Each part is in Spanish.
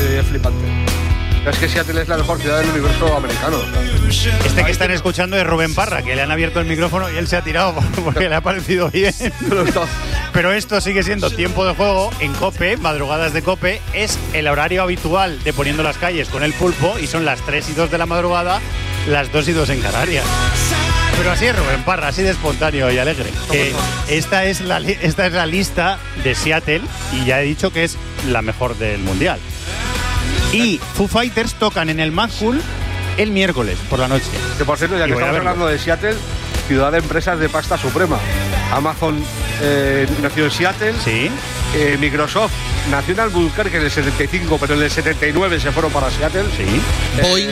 es flipante. Es que Seattle es la mejor ciudad del universo americano. Este que están escuchando es Rubén Parra, que le han abierto el micrófono y él se ha tirado porque le ha parecido bien. Pero esto sigue siendo tiempo de juego en COPE, madrugadas de COPE. Es el horario habitual de Poniendo las Calles con el Pulpo y son las 3 y 2 de la madrugada, las 2 y 2 en Canarias. Pero así es Rubén Parra, así de espontáneo y alegre. Esta es la lista de Seattle y ya he dicho que es la mejor del mundial. Y Foo Fighters tocan en el Mad Cool el miércoles por la noche. Que por cierto, ya que estamos hablando de Seattle, ciudad de empresas de pasta suprema. Amazon nació en Seattle. Sí. Microsoft nació en Albuquerque en el 75, pero en el 79 se fueron para Seattle. Sí. Boeing.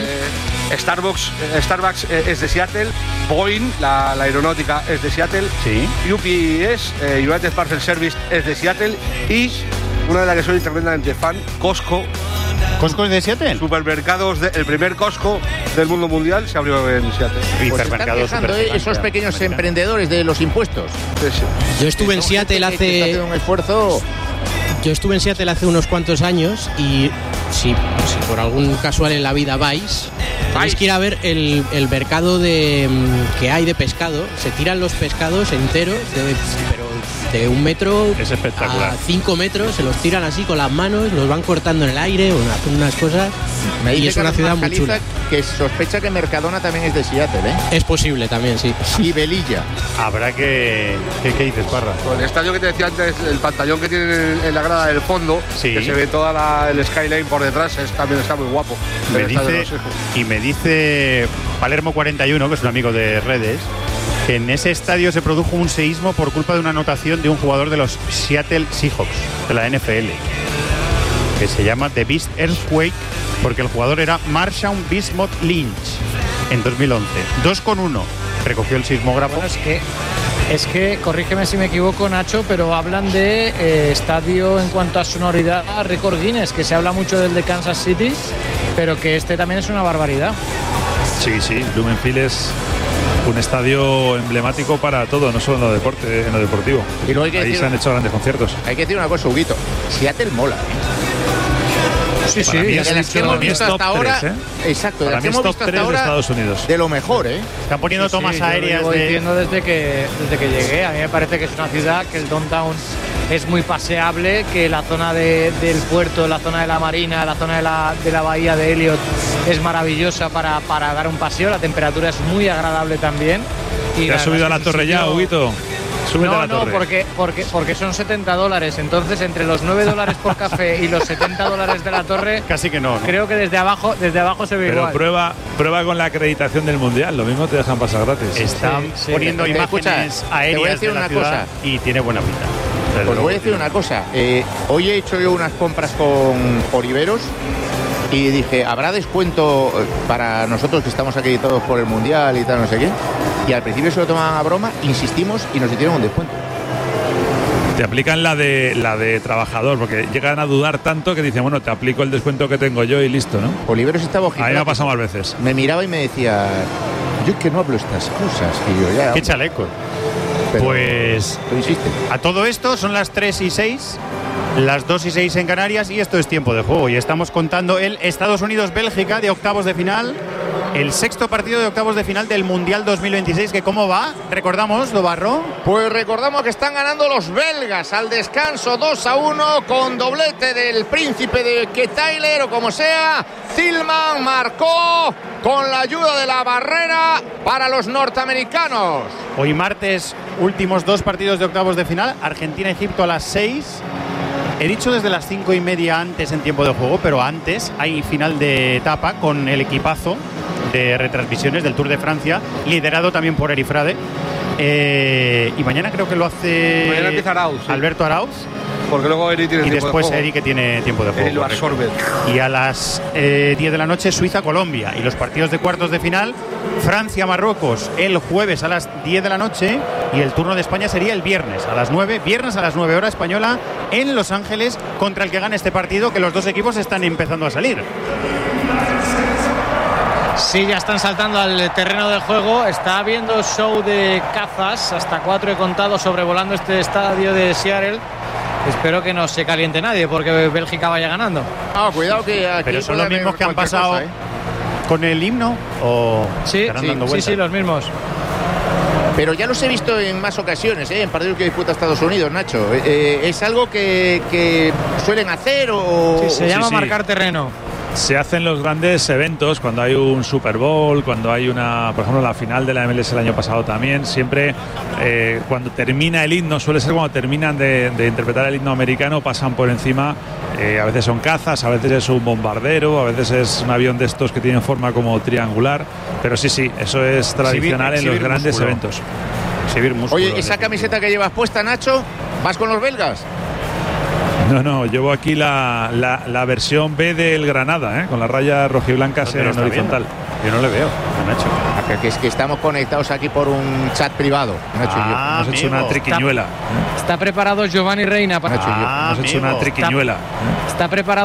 Starbucks es de Seattle. Boeing, la aeronáutica, es de Seattle. Sí. UPS, United Parcel Service, es de Seattle. Y una de las que soy tremendamente fan, Costco. ¿Costco es de Seattle? Supermercados, el primer Costco del mundo mundial se abrió en Seattle. Pues están quejando esos pequeños emprendedores de los impuestos. Yo estuve en Seattle hace un esfuerzo. Yo estuve en Seattle hace unos cuantos años y si por algún casual en la vida vais, tenéis que ir a ver el mercado que hay de pescado. Se tiran los pescados enteros, pero de 1 metro es espectacular. A 5 metros, se los tiran así con las manos, los van cortando en el aire, hacen unas cosas. Y es una ciudad muy chula. Que sospecha que Mercadona también es de Seattle, ¿eh? Es posible también, sí. Y Velilla. Habrá que... ¿Qué dices, Parra? Con el estadio que te decía antes, el pantallón que tienen en la grada del fondo, sí, que se ve toda el skyline por detrás, también está muy guapo. Me dice Palermo 41, que es un amigo de redes, que en ese estadio se produjo un seísmo por culpa de una anotación de un jugador de los Seattle Seahawks, de la NFL, que se llama The Beast Earthquake, porque el jugador era Marshawn Bismuth Lynch en 2011. 2,1 recogió el sismógrafo. Bueno, es que, corrígeme si me equivoco, Nacho, pero hablan de estadio en cuanto a sonoridad, récord Guinness, que se habla mucho del de Kansas City, pero que este también es una barbaridad. Sí, Lumenfield es un estadio emblemático para todo, no solo en lo deportivo. Y luego ahí se han hecho grandes conciertos. Hay que decir una cosa, Huguito, Seattle mola, Sí, para mí de las que hemos visto hasta ahora, exacto, de las que hemos visto hasta ahora, Estados Unidos. De lo mejor, Están poniendo tomas aéreas. Yo lo llevo diciendo desde que llegué. A mí me parece que es una ciudad que el downtown es muy paseable, que la zona del puerto, la zona de la marina, la zona de la bahía de Elliot es maravillosa para dar un paseo. La temperatura es muy agradable también. ¿Te has subido a la torre ya, Huguito? No, porque son $70. Entonces, entre los $9 por café y los $70 de la torre, casi que no. Creo que desde abajo se ve igual. Pero prueba con la acreditación del mundial. Lo mismo te dejan pasar gratis. Están poniendo imágenes aéreas de la ciudad y tiene buena pinta. Os voy a decir una cosa. Hoy he hecho yo unas compras con Oliveros y dije, ¿habrá descuento para nosotros que estamos acreditados por el mundial y tal, no sé qué? Y al principio se lo tomaban a broma, insistimos y nos hicieron un descuento. Te aplican la de trabajador, porque llegan a dudar tanto que dicen, bueno, te aplico el descuento que tengo yo y listo, ¿no? Oliveros estaba ojito. A mí me ha pasado más veces. Me miraba y me decía, yo es que no hablo estas cosas. Y yo, ya. Qué chaleco. Pues tú insistes. A todo esto son las 3 y 6, las 2 y 6 en Canarias y esto es tiempo de juego. Y estamos contando el Estados Unidos-Bélgica de octavos de final. El sexto partido de octavos de final del Mundial 2026, que ¿cómo va? ¿Recordamos, Dobarro? Pues recordamos que están ganando los belgas al descanso 2-1 con doblete del príncipe de Ketailer o como sea. Tillman marcó con la ayuda de la barrera para los norteamericanos. Hoy martes, últimos 2 partidos de octavos de final. Argentina-Egipto a las 6. He dicho desde las 5:30 antes en tiempo de juego, pero antes hay final de etapa con el equipazo de retransmisiones del Tour de Francia, liderado también por Eri Frade. Y mañana creo que lo hace mañana empieza Arauz, sí. Alberto Arauz. Porque luego Eri tiene tiempo de juego. Y después Eri que tiene tiempo de juego. Eri lo absorbe. Y a las 10 de la noche Suiza-Colombia. Y los partidos de cuartos de final, Francia-Marruecos el jueves a las 10 de la noche. Y el turno de España sería el viernes a las 9. Viernes a las 9 hora española en Los Ángeles contra el que gane este partido, que los dos equipos están empezando a salir. Sí, ya están saltando al terreno de juego. Está habiendo show de cazas, hasta 4 he contado, sobrevolando este estadio de Seattle. Espero que no se caliente nadie porque Bélgica vaya ganando. Cuidado que aquí. Pero son los mismos que han pasado cosa, con el himno o sí, los mismos. Pero ya los he visto en más ocasiones, en partidos que disputa Estados Unidos, Nacho. ¿Es algo que suelen hacer o...? Sí, se llama marcar terreno. Se hacen los grandes eventos cuando hay un Super Bowl, cuando hay por ejemplo, la final de la MLS el año pasado también. Siempre cuando termina el himno, suele ser cuando terminan de interpretar el himno americano, pasan por encima. A veces son cazas, a veces es un bombardero, a veces es un avión de estos que tienen forma como triangular. Pero sí, eso es tradicional en los grandes eventos. Oye, esa camiseta que llevas puesta, Nacho, ¿vas con los belgas? No, llevo aquí la versión B del Granada, con las rayas rojiblancas en horizontal. Yo no le veo, Nacho. Es que estamos conectados aquí por un chat privado, Nacho y yo. Hemos hecho una triquiñuela. Está preparado Giovanni Reina para Nacho y yo. Hemos hecho una triquiñuela. Está preparado